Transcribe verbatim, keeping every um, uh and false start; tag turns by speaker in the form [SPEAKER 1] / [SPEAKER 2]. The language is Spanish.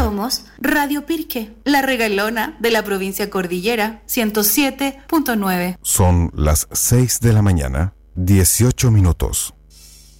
[SPEAKER 1] Somos Radio Pirque, la regalona de la provincia Cordillera, ciento siete punto nueve.
[SPEAKER 2] Son las seis de la mañana, dieciocho minutos.